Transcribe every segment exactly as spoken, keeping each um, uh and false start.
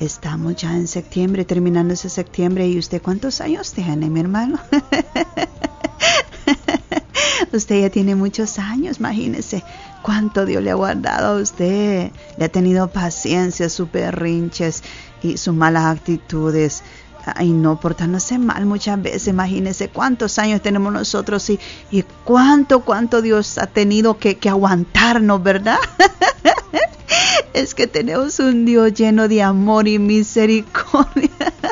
Estamos ya en septiembre, terminando ese septiembre. ¿Y usted cuántos años tiene, mi hermano? Usted ya tiene muchos años, imagínese cuánto Dios le ha guardado a usted. Le ha tenido paciencia, sus berrinches y sus malas actitudes. Ay, no, portándose mal muchas veces. Imagínese cuántos años tenemos nosotros y, y cuánto, cuánto Dios ha tenido que, que aguantarnos, ¿verdad? Es que tenemos un Dios lleno de amor y misericordia.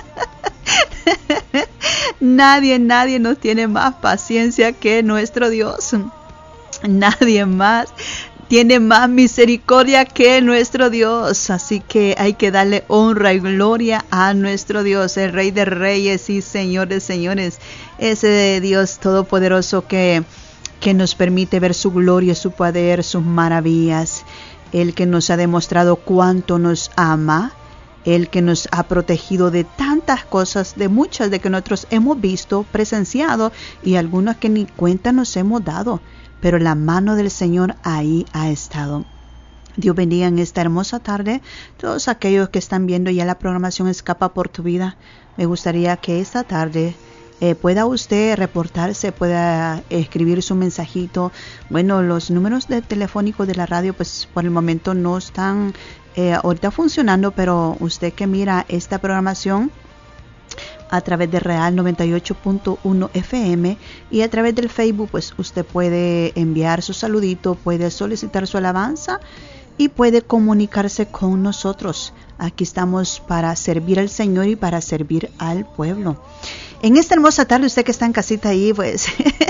Nadie, nadie nos tiene más paciencia que nuestro Dios. Nadie más tiene más misericordia que nuestro Dios. Así que hay que darle honra y gloria a nuestro Dios, el Rey de Reyes y Señor de Señores. Ese Dios todopoderoso que, que nos permite ver su gloria, su poder, sus maravillas. El que nos ha demostrado cuánto nos ama. El que nos ha protegido de tantas cosas, de muchas de que nosotros hemos visto, presenciado y algunas que ni cuenta nos hemos dado. Pero la mano del Señor ahí ha estado. Dios bendiga en esta hermosa tarde todos aquellos que están viendo ya la programación Escapa por tu Vida. Me gustaría que esta tarde eh, pueda usted reportarse, pueda escribir su mensajito. Bueno, los números de telefónicos de la radio pues por el momento no están eh, ahorita funcionando, pero usted que mira esta programación a través de Real noventa y ocho punto uno F M y a través del Facebook, pues usted puede enviar su saludito, puede solicitar su alabanza y puede comunicarse con nosotros. Aquí estamos para servir al Señor y para servir al pueblo. En esta hermosa tarde, usted que está en casita ahí, pues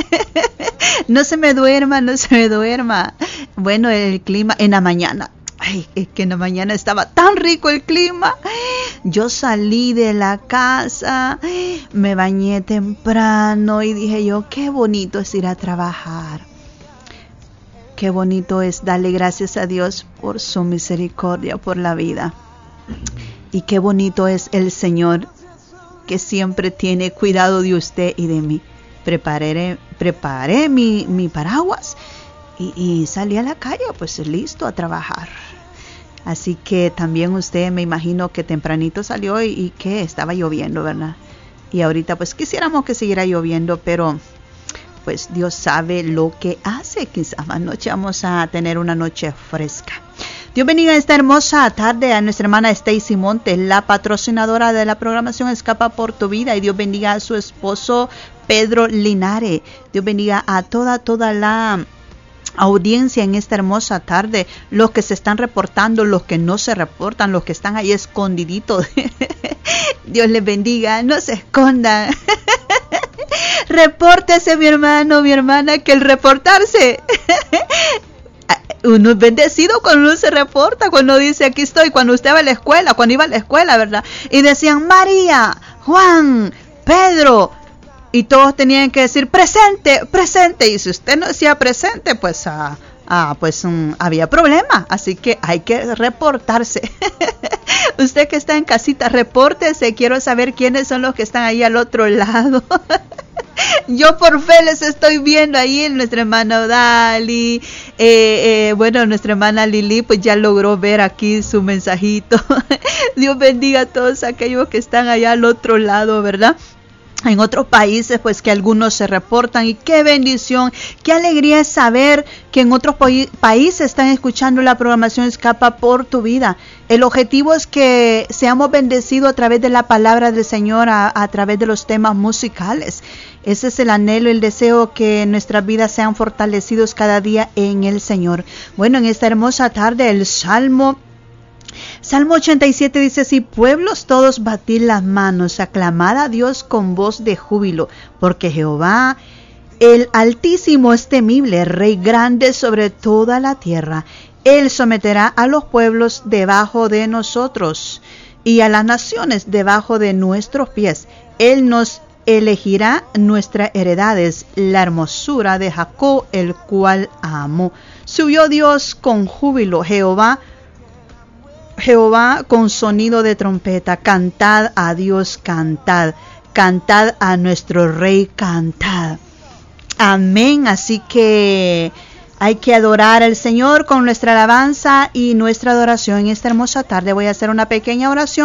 no se me duerma, no se me duerma. Bueno, el clima en la mañana. Ay, es que en la mañana estaba tan rico el clima. Yo salí de la casa, me bañé temprano y dije yo, qué bonito es ir a trabajar. Qué bonito es darle gracias a Dios por su misericordia, por la vida. Y qué bonito es el Señor que siempre tiene cuidado de usted y de mí. Preparé, preparé mi, mi paraguas y, y salí a la calle, pues listo a trabajar. Así que también usted, me imagino que tempranito salió y, y que estaba lloviendo, ¿verdad? Y ahorita pues quisiéramos que siguiera lloviendo, pero pues Dios sabe lo que hace. Quizás más noche vamos a tener una noche fresca. Dios bendiga esta hermosa tarde a nuestra hermana Stacy Montes, la patrocinadora de la programación Escapa por tu Vida. Y Dios bendiga a su esposo Pedro Linares. Dios bendiga a toda, toda la audiencia en esta hermosa tarde, los que se están reportando, los que no se reportan, los que están ahí escondiditos. Dios les bendiga, no se escondan. Repórtese, mi hermano, mi hermana, que el reportarse, uno es bendecido cuando uno se reporta, cuando dice aquí estoy, cuando usted va a la escuela, cuando iba a la escuela, ¿verdad? Y decían María, Juan, Pedro, y todos tenían que decir presente, presente. Y si usted no decía presente, pues, ah, ah, pues um, había problema. Así que hay que reportarse. Usted que está en casita, repórtese. Quiero saber quiénes son los que están ahí al otro lado. Yo por fe les estoy viendo ahí, nuestra hermana Dali, eh, eh, bueno, nuestra hermana Lili pues ya logró ver aquí su mensajito. Dios bendiga a todos aquellos que están allá al otro lado, ¿verdad? En otros países, pues que algunos se reportan y qué bendición, qué alegría es saber que en otros po- países están escuchando la programación Escapa por tu Vida. El objetivo es que seamos bendecidos a través de la palabra del Señor, a, a través de los temas musicales. Ese es el anhelo, el deseo, que nuestras vidas sean fortalecidos cada día en el Señor. Bueno, en esta hermosa tarde, el Salmo Salmo ochenta y siete dice así: pueblos todos, batid las manos, aclamad a Dios con voz de júbilo, porque Jehová el Altísimo es temible, Rey grande sobre toda la tierra. Él someterá a los pueblos debajo de nosotros y a las naciones debajo de nuestros pies. Él nos elegirá nuestras heredades, la hermosura de Jacob, el cual amó. Subió Dios con júbilo, Jehová Jehová con sonido de trompeta. Cantad a Dios, cantad, cantad a nuestro Rey, cantad. Amén. Así que hay que adorar al Señor con nuestra alabanza y nuestra adoración. En esta hermosa tarde voy a hacer una pequeña oración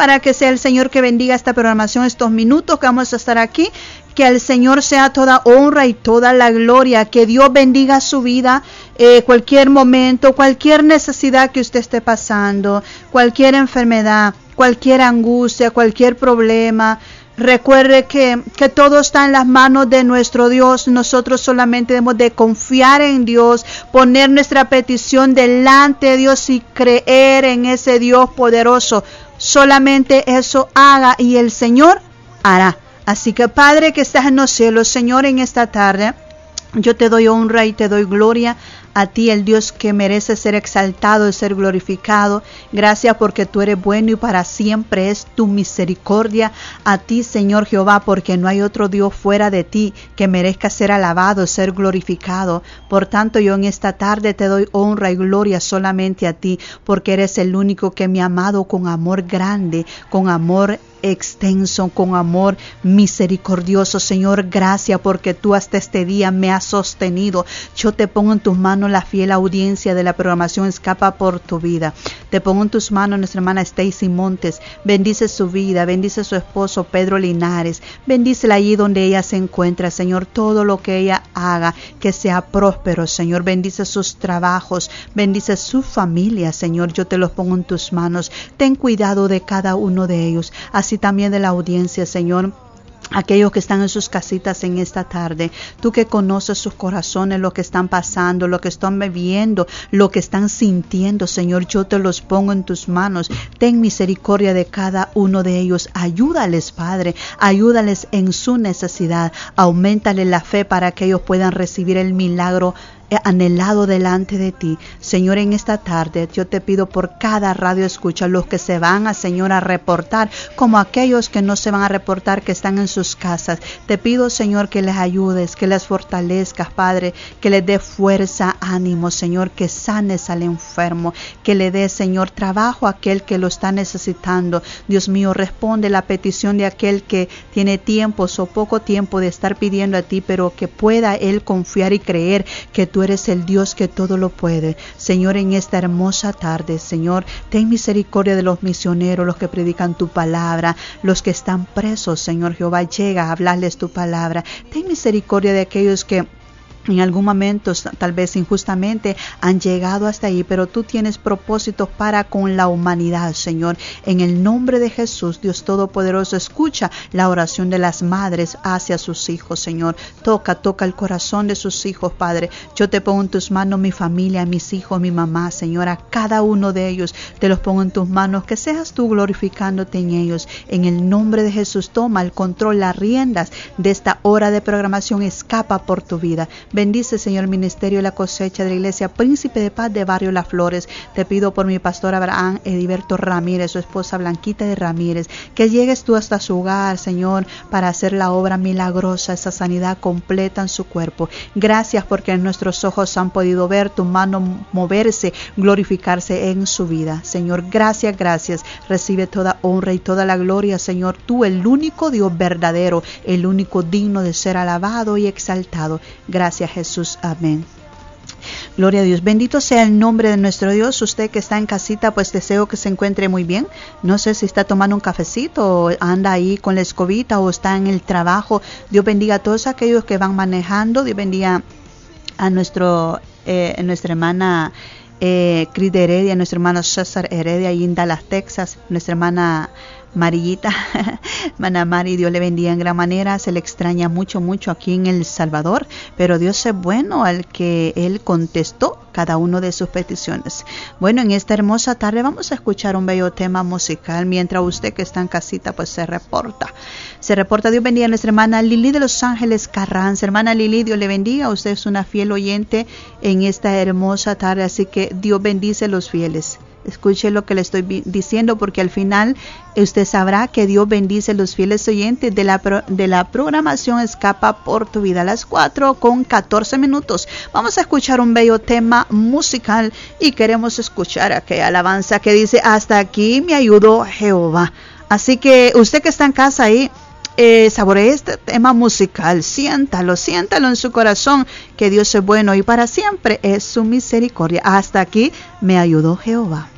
para que sea el Señor que bendiga esta programación, estos minutos que vamos a estar aquí. Que al Señor sea toda honra y toda la gloria, que Dios bendiga su vida, eh, cualquier momento, cualquier necesidad que usted esté pasando, cualquier enfermedad, cualquier angustia, cualquier problema. Recuerde que, que todo está en las manos de nuestro Dios. Nosotros solamente debemos de confiar en Dios, poner nuestra petición delante de Dios y creer en ese Dios poderoso. Solamente eso haga y el Señor hará. Así que Padre que estás en los cielos, Señor, en esta tarde, yo te doy honra y te doy gloria a ti, el Dios que merece ser exaltado y ser glorificado. Gracias porque tú eres bueno y para siempre es tu misericordia. A ti, Señor Jehová, porque no hay otro Dios fuera de ti que merezca ser alabado, ser glorificado. Por tanto, yo en esta tarde te doy honra y gloria solamente a ti, porque eres el único que me ha amado con amor grande, con amor extenso, con amor misericordioso. Señor, gracias porque tú hasta este día me has sostenido. Yo te pongo en tus manos la fiel audiencia de la programación Escapa por tu vida. Te pongo en tus manos nuestra hermana Stacy Montes. Bendice su vida, bendice su esposo Pedro Linares. Bendícela allí donde ella se encuentra, Señor. Todo lo que ella haga, que sea próspero, Señor. Bendice sus trabajos, bendice su familia, Señor. Yo te los pongo en tus manos. Ten cuidado de cada uno de ellos. Así también de la audiencia, Señor. Aquellos que están en sus casitas en esta tarde, tú que conoces sus corazones, lo que están pasando, lo que están bebiendo, lo que están sintiendo, Señor, yo te los pongo en tus manos. Ten misericordia de cada uno de ellos. Ayúdales, Padre, ayúdales en su necesidad. Auméntale la fe para que ellos puedan recibir el milagro anhelado delante de ti. Señor, en esta tarde yo te pido por cada radio escucha, los que se van a, Señor, a reportar, como aquellos que no se van a reportar, que están en sus casas. Te pido, Señor, que les ayudes, que les fortalezcas, Padre, que les dé fuerza, ánimo, Señor, que sanes al enfermo, que le dé, Señor, trabajo a aquel que lo está necesitando. Dios mío, responde la petición de aquel que tiene tiempo o poco tiempo de estar pidiendo a ti, pero que pueda él confiar y creer que tú eres el Dios que todo lo puede. Señor, en esta hermosa tarde, Señor, ten misericordia de los misioneros, los que predican tu palabra, los que están presos, Señor Jehová, llega a hablarles tu palabra. Ten misericordia de aquellos que en algún momento, tal vez injustamente, han llegado hasta ahí, pero tú tienes propósitos para con la humanidad, Señor. En el nombre de Jesús, Dios Todopoderoso, escucha la oración de las madres hacia sus hijos, Señor. Toca, toca el corazón de sus hijos, Padre. Yo te pongo en tus manos mi familia, mis hijos, mi mamá, Señor. A cada uno de ellos te los pongo en tus manos. Que seas tú glorificándote en ellos. En el nombre de Jesús, toma el control, las riendas de esta hora de programación. Escapa por tu vida. Bendice, Señor, el ministerio y la cosecha de la iglesia Príncipe de Paz de Barrio Las Flores. Te pido por mi pastor Abraham Ediberto Ramírez, su esposa Blanquita de Ramírez, que llegues tú hasta su hogar, Señor, para hacer la obra milagrosa, esa sanidad completa en su cuerpo. Gracias porque nuestros ojos han podido ver tu mano moverse, glorificarse en su vida. Señor, gracias, gracias. Recibe toda honra y toda la gloria, Señor. Tú, el único Dios verdadero, el único digno de ser alabado y exaltado. Gracias, Jesús. Amén. Gloria a Dios. Bendito sea el nombre de nuestro Dios. Usted que está en casita, pues deseo que se encuentre muy bien. No sé si está tomando un cafecito o anda ahí con la escobita o está en el trabajo. Dios bendiga a todos aquellos que van manejando. Dios bendiga a nuestro, eh, nuestra hermana eh, Cris de Heredia, nuestro hermano César Heredia, ahí en Dallas, Texas, nuestra hermana Marillita, hermana Mari, Dios le bendiga en gran manera. Se le extraña mucho, mucho aquí en El Salvador, pero Dios es bueno al que Él contestó cada una de sus peticiones. Bueno, en esta hermosa tarde vamos a escuchar un bello tema musical, mientras usted que está en casita pues se reporta. Se reporta. Dios bendiga a nuestra hermana Lili de Los Ángeles Carranza. Hermana Lili, Dios le bendiga. Usted es una fiel oyente en esta hermosa tarde, así que Dios bendice a los fieles. Escuche lo que le estoy diciendo, porque al final usted sabrá que Dios bendice a los fieles oyentes de la, pro, de la programación Escapa por tu vida. A las cuatro con catorce minutos vamos a escuchar un bello tema musical y queremos escuchar aquella alabanza que dice: hasta aquí me ayudó Jehová. Así que usted que está en casa ahí, Eh, saboree este tema musical, siéntalo, siéntalo en su corazón, que Dios es bueno y para siempre es su misericordia. Hasta aquí me ayudó Jehová.